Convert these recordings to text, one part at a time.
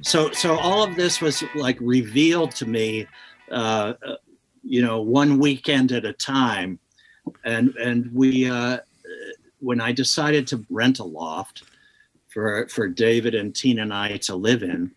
So all of this was like revealed to me, one weekend at a time. And we, when I decided to rent a loft for David and Tina and I to live in,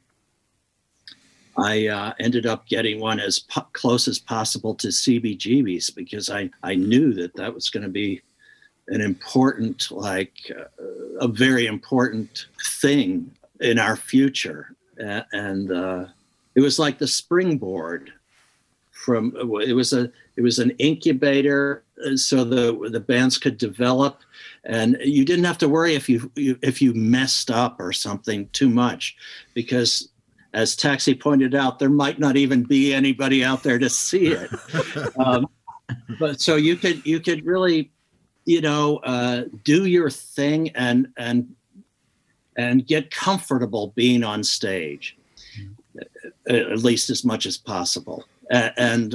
I ended up getting one as close as possible to CBGB's, because I knew that was going to be an important, a very important thing in our future. And it was like the springboard it was an incubator, so the bands could develop, and you didn't have to worry if you messed up or something too much, because as Taxi pointed out, there might not even be anybody out there to see it. But so you could really, do your thing and get comfortable being on stage, at least as much as possible. And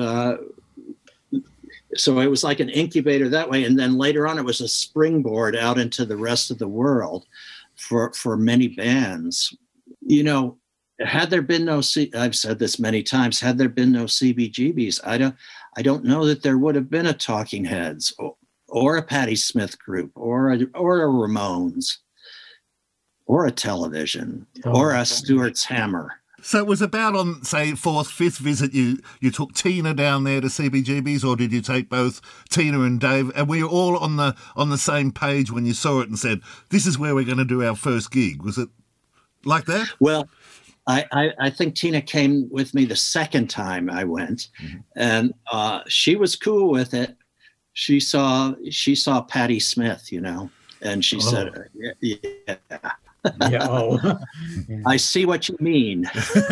so it was like an incubator that way. And then later on, it was a springboard out into the rest of the world for many bands. Had there been no I've said this many times, had there been no CBGBs, I don't know that there would have been a Talking Heads or a Patti Smith group or a Ramones or a Television or a Stuart's Hammer. So it was about on, say, fourth, fifth visit, you took Tina down there to CBGB's, or did you take both Tina and Dave? And were you all on the same page when you saw it and said, this is where we're going to do our first gig? Was it like that? Well, I think Tina came with me the second time I went, and she was cool with it. She saw Patti Smith, and she said, yeah. Yeah, I see what you mean.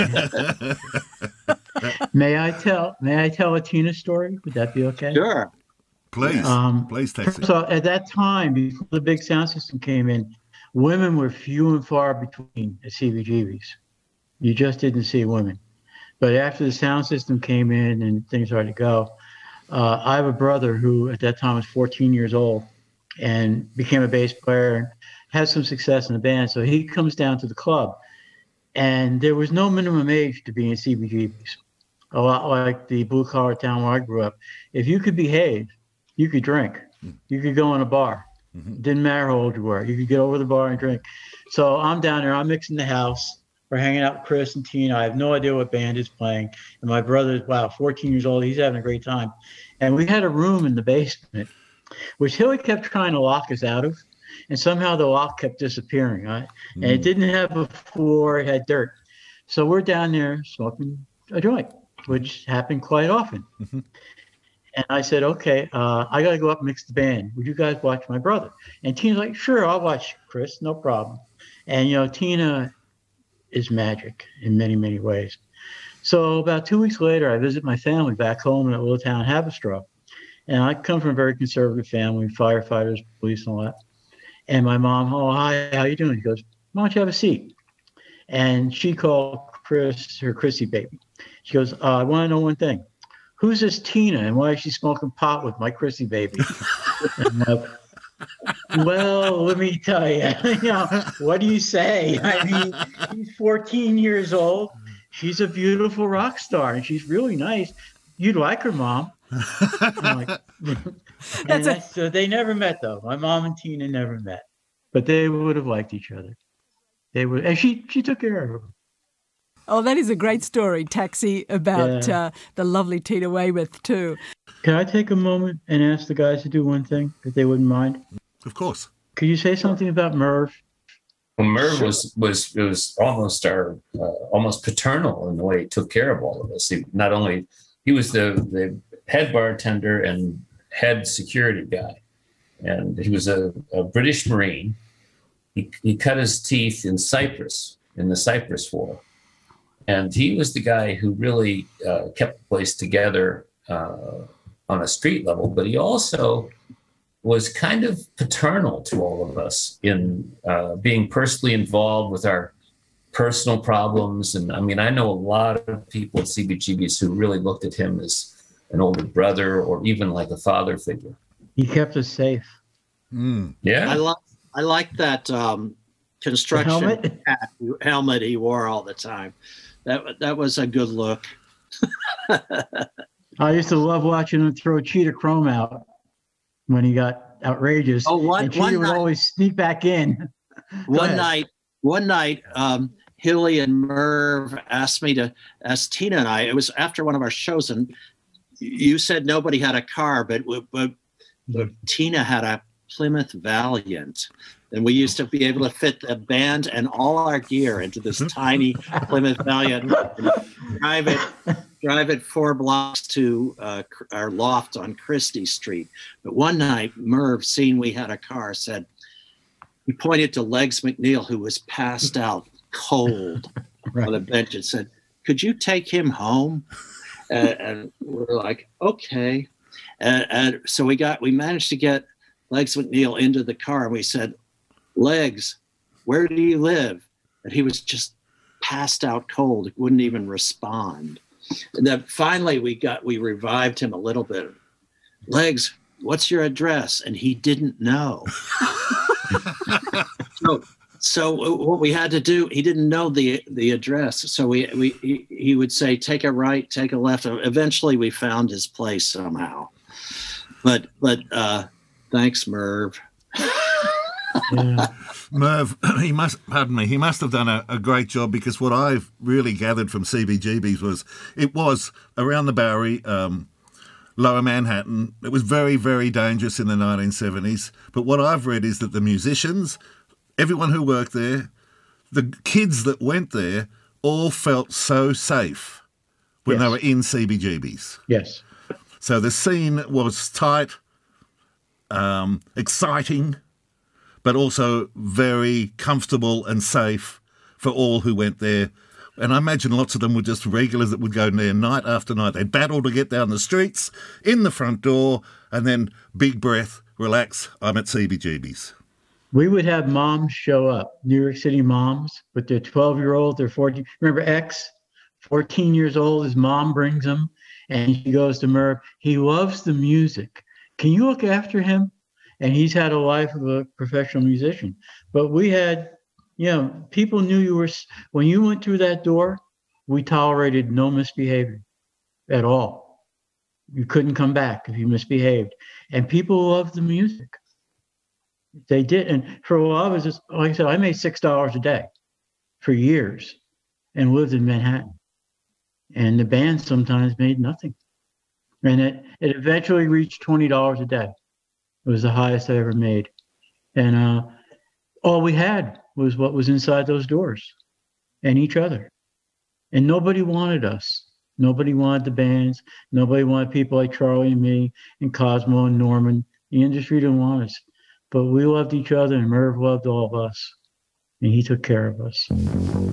May I tell a Tina story? Would that be okay? Sure. Please. Please, Taxi. So at that time, before the big sound system came in, women were few and far between at CBGB's. You just didn't see women. But after the sound system came in and things started to go, I have a brother who at that time was 14 years old and became a bass player and had some success in the band. So he comes down to the club, and there was no minimum age to be in CBGB's. A lot like the blue collar town where I grew up. If you could behave, you could drink. You could go in a bar. Didn't matter how old you were. You could get over the bar and drink. So I'm down there. I'm mixing the house. We're hanging out with Chris and Tina. I have no idea what band is playing. And my brother's, 14 years old. He's having a great time. And we had a room in the basement, which Hilly kept trying to lock us out of. And somehow the lock kept disappearing. Right? And it didn't have a floor. It had dirt. So we're down there smoking a joint, which happened quite often. And I said, okay, I got to go up and mix the band. Would you guys watch my brother? And Tina's like, sure, I'll watch Chris. No problem. And, Tina is magic in many, many ways. So about 2 weeks later, I visit my family back home in that little town, Haverstraw. And I come from a very conservative family, firefighters, police, and all that. And my mom, oh, hi, how you doing? She goes, why don't you have a seat? And she called Chris, her Chrissy baby. She goes, I want to know one thing. Who's this Tina, and why is she smoking pot with my Chrissy baby? I'm like, well, let me tell you, what do you say? I mean, she's 14 years old. She's a beautiful rock star, and she's really nice. You'd like her, Mom. I'm like, so they never met, though. My mom and Tina never met, but they would have liked each other. They would, and she took care of her. Oh, that is a great story, Taxi, about the lovely Tina Weymouth, too. Can I take a moment and ask the guys to do one thing, if they wouldn't mind? Of course. Could you say something about Merv? Well, Merv was almost almost paternal in the way he took care of all of us. He was the head bartender and head security guy, and he was a British Marine. He cut his teeth in Cyprus in the Cyprus War. And he was the guy who really kept the place together on a street level, but he also was kind of paternal to all of us in being personally involved with our personal problems. And I mean, I know a lot of people at CBGB's who really looked at him as an older brother or even like a father figure. He kept us safe. Yeah. I like that construction helmet he wore all the time. That was a good look. I used to love watching him throw Cheetah Chrome out when he got outrageous. Oh, and Cheetah would always sneak back in. One night, Hilly and Merv asked Tina and I, it was after one of our shows, and you said nobody had a car, but Tina had a Plymouth Valiant. And we used to be able to fit the band and all our gear into this tiny Plymouth Valiant, and drive it 4 blocks to our loft on Christie Street. But one night, Merv, seeing we had a car, said, he pointed to Legs McNeil, who was passed out cold on the bench, and said, "Could you take him home?" And we're like, "Okay." And so we managed to get Legs McNeil into the car, and we said, "Legs, where do you live?" And he was just passed out cold. He wouldn't even respond. And then finally we revived him a little bit. "Legs, what's your address?" And he didn't know. So what we had to do, he didn't know the address. So he would say, "Take a right, take a left." Eventually we found his place somehow. But thanks, Merv. Yeah. Merv, he must have done a great job, because what I've really gathered from CBGB's was it was around the Bowery, Lower Manhattan. It was very, very dangerous in the 1970s. But what I've read is that the musicians, everyone who worked there, the kids that went there, all felt so safe when they were in CBGB's. Yes. So the scene was tight, exciting, but also very comfortable and safe for all who went there. And I imagine lots of them were just regulars that would go there night after night. They'd battle to get down the streets, in the front door, and then big breath, relax, I'm at CBGB's. We would have moms show up, New York City moms with their 12-year-old, their 14. Remember X, 14 years old, his mom brings him, and he goes to Merv. He loves the music. Can you look after him? And he's had a life of a professional musician. But we had, people knew you were, when you went through that door, we tolerated no misbehavior at all. You couldn't come back if you misbehaved. And people loved the music. They did. And for a while, it was just, like I said, I made $6 a day for years and lived in Manhattan. And the band sometimes made nothing. And it eventually reached $20 a day. It was the highest I ever made. And all we had was what was inside those doors and each other. And nobody wanted us. Nobody wanted the bands. Nobody wanted people like Charlie and me and Cosmo and Norman. The industry didn't want us. But we loved each other, and Merv loved all of us. And he took care of us.